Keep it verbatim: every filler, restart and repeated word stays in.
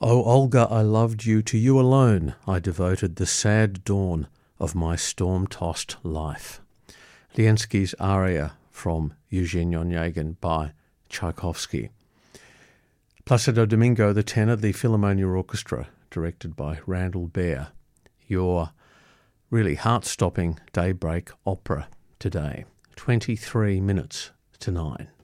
O Olga, I loved you, to you alone I devoted the sad dawn of my storm-tossed life. Liensky's aria from Eugene Onegin by Tchaikovsky. Placido Domingo, the tenor, the Philharmonia Orchestra, directed by Randall Baer. Your really heart-stopping daybreak opera today, twenty-three minutes to nine.